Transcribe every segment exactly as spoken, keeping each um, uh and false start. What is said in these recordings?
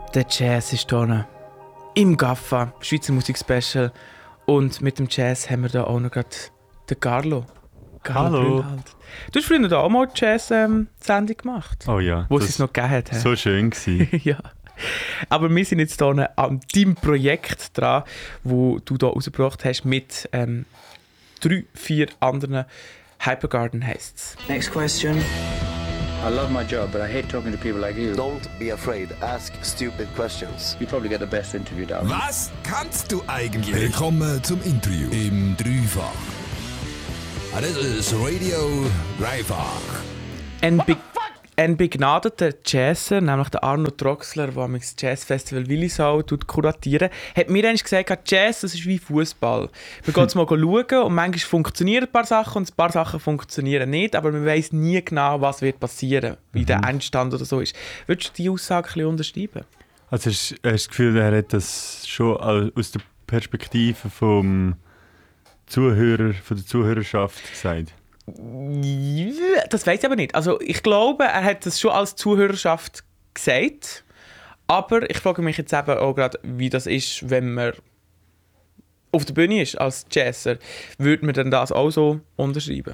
Der Jazz ist hier im Gaffa, Schweizer Musik-Special. Und mit dem Jazz haben wir da auch noch gerade den Carlo. Carlo Hallo. Halt. Du hast früher da auch mal eine Jazz-Sendung gemacht. Oh ja. Wo es es noch gegeben hat. So schön gewesen. Ja. Aber wir sind jetzt hier an deinem Projekt dran, wo du hier rausgebracht hast mit ähm, drei, vier anderen. Hypergarden heisst es. Next question. I love my job, but I hate talking to people like you. Don't be afraid. Ask stupid questions. You probably get the best interview down. Was kannst du eigentlich? Willkommen zum Interview im Dreifach. Ah, das ist Radio Dreifach. Ein, be- ein begnadeter Jazzer, nämlich der Arno Troxler, der am Jazzfestival Willisau kuratiert, hat mir eigentlich gesagt, Jazz das ist wie Fußball. Man geht es mal schauen und manchmal funktionieren ein paar Sachen und ein paar Sachen funktionieren nicht, aber man weiss nie genau, was wird passieren, wie mhm. der Endstand oder so ist. Würdest du diese Aussage ein bisschen unterschreiben? Also hast, hast du das Gefühl, er hat das schon aus der Perspektive vom Zuhörer, von der Zuhörerschaft gesagt? Das weiß ich aber nicht. Also ich glaube, er hat das schon als Zuhörerschaft gesagt, aber ich frage mich jetzt eben auch gerade, wie das ist, wenn man auf der Bühne ist als Jazzer. Würde man denn das auch so unterschreiben?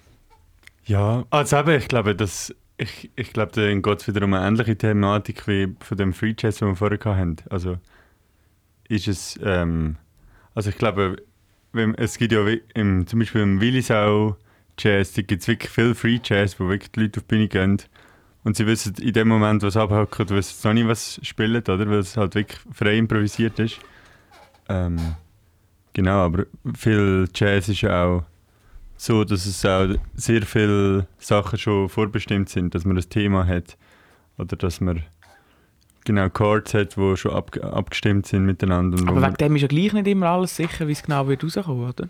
Ja, also eben, ich glaube, dass ich, ich glaube, dann geht es wieder um eine ähnliche Thematik wie von dem Free Jazz, den wir vorher hatten. Also ist es, ähm, also ich glaube, wenn, es gibt ja im, zum Beispiel im Willisau Jazz, da gibt es wirklich viel Free Jazz, wo wirklich die Leute auf die Bühne gehen und sie wissen in dem Moment, was abhackt, wissen sie noch nicht, was spielen, oder? Weil es halt wirklich frei improvisiert ist. Ähm, genau, aber viel Jazz ist ja auch so, dass es auch sehr viele Sachen schon vorbestimmt sind, dass man ein Thema hat oder dass man genau Chords hat, die schon ab, abgestimmt sind miteinander. Aber wegen dem ist ja gleich nicht immer alles sicher, wie es genau wird rauskommen, oder?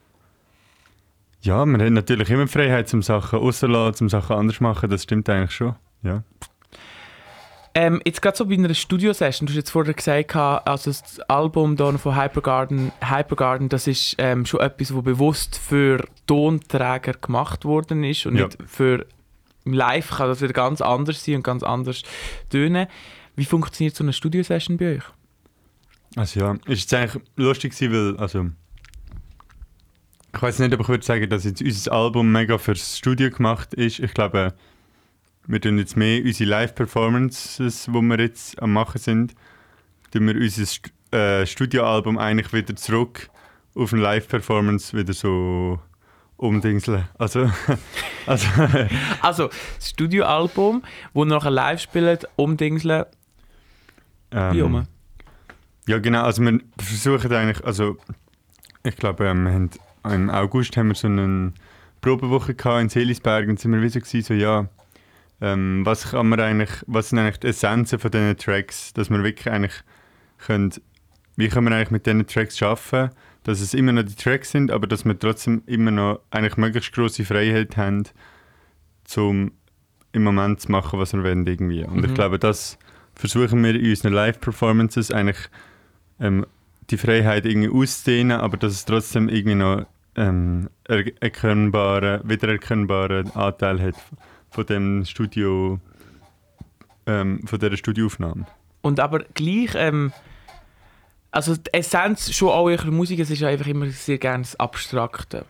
Ja, man hat natürlich immer die Freiheit, zum Sachen rauszulassen, zum Sachen anders machen, das stimmt eigentlich schon, ja. Ähm, jetzt gerade so bei einer Studio-Session, du hast jetzt vorher gesagt, also das Album hier von Hypergarden, Hypergarden, das ist ähm, schon etwas, das bewusst für Tonträger gemacht worden ist und ja. nicht für live kann das wieder ganz anders sein und ganz anders tönen. Wie funktioniert so eine Studio-Session bei euch? Also ja, ist jetzt eigentlich lustig gewesen, weil, also ich weiß nicht, aber ich würde sagen, dass jetzt unser Album mega fürs Studio gemacht ist. Ich glaube, wir tun jetzt mehr unsere Live-Performances, die wir jetzt am machen sind, tun wir unser St- äh, Studioalbum eigentlich wieder zurück auf eine Live-Performance wieder so umdingseln. Also, also, also das Studioalbum, wo ihr nachher live spielt, umdingseln, ähm, wie um? Ja genau, also wir versuchen eigentlich, also ich glaube, ähm, wir haben im August haben wir so eine Probewoche in Seelisberg und sind wir wieder so, so ja, ähm, was kann man eigentlich, was sind eigentlich die Essenzen von diesen Tracks, dass wir wirklich eigentlich können, wie können wir eigentlich mit diesen Tracks schaffen, dass es immer noch die Tracks sind, aber dass wir trotzdem immer noch eigentlich möglichst grosse Freiheit haben, um im Moment zu machen, was wir wollen irgendwie. Und mhm. ich glaube, das versuchen wir in unseren Live-Performances eigentlich ähm, die Freiheit irgendwie auszudehnen, aber dass es trotzdem irgendwie noch ähm, erkennbaren, wiedererkennbaren Anteil hat von dem Studio, ähm, von dieser Studioaufnahme. Und aber gleich, ähm, also die Essenz schon auch eurer Musik, es ist ja einfach immer sehr gerne das Abstrakte.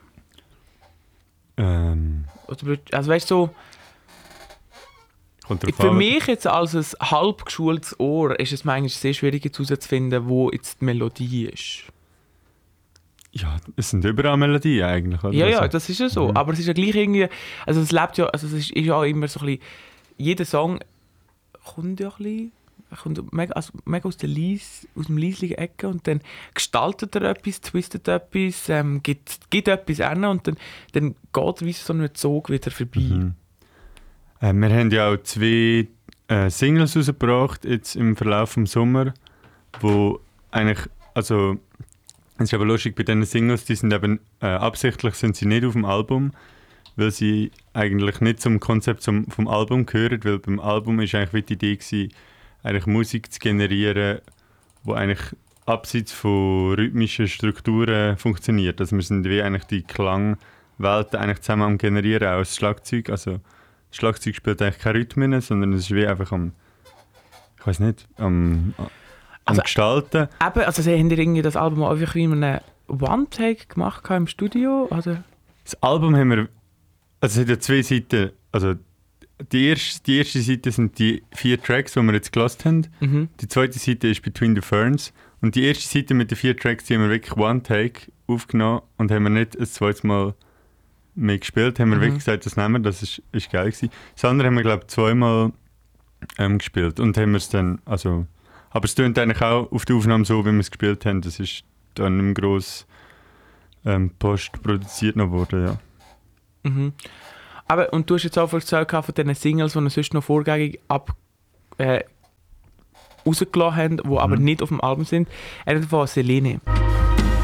Ähm. Oder, also weißt du, so, für mich jetzt als ein halb geschultes Ohr ist es manchmal sehr schwierig herauszufinden, wo jetzt die Melodie ist. Ja, es sind überall Melodien eigentlich, oder? Ja, ja, das ist ja so. Mhm. Aber es ist ja gleich irgendwie, also es lebt ja, also es ist, ist ja auch immer so ein bisschen, jeder Song kommt ja ein bisschen, kommt mega, also mega aus, der Leis, aus dem leislichen Ecke und dann gestaltet er etwas, twistet etwas, ähm, gibt, gibt etwas an und dann, dann geht wie so ein Zug wieder vorbei. Mhm. Äh, wir haben ja auch zwei äh, Singles rausgebracht, jetzt im Verlauf des Sommers, wo eigentlich, also es ist aber lustig, bei diesen Singles, die sind eben äh, absichtlich sind sie nicht auf dem Album, weil sie eigentlich nicht zum Konzept zum, vom Album gehören, weil beim Album ist eigentlich die Idee gewesen, eigentlich Musik zu generieren, die eigentlich abseits von rhythmischen Strukturen funktioniert. Also wir sind wie eigentlich die Klangwelten eigentlich zusammen am generieren, auch das Schlagzeug. Also das Schlagzeug spielt eigentlich keine Rhythmen, sondern es ist wie einfach am ich weiß nicht, am, am Also- Gestalten. Eben, also sie haben dir irgendwie das Album einfach wie einen One-Take gemacht im Studio, oder? Das Album haben wir, also es hat ja zwei Seiten, also die erste, die erste Seite sind die vier Tracks, die wir jetzt gelassen haben. Mhm. Die zweite Seite ist Between the Ferns. Und die erste Seite mit den vier Tracks, die haben wir wirklich One-Take aufgenommen und haben wir nicht ein zweites Mal mehr gespielt. Haben wir Mhm. wirklich gesagt, das nehmen wir, das ist, ist geil gewesen. Das andere haben wir, glaube ich, zweimal ähm, gespielt und haben wir es dann, also, aber es tönt eigentlich auch auf der Aufnahme so, wie wir es gespielt haben. Das ist dann im gross ähm, Post produziert noch worden, ja. Mhm. Aber, und du hast jetzt auch erzählt von diesen Singles, die wir sonst noch vorgängig ab, äh, rausgelassen haben, die aber nicht auf dem Album sind. Einer davon, Selene.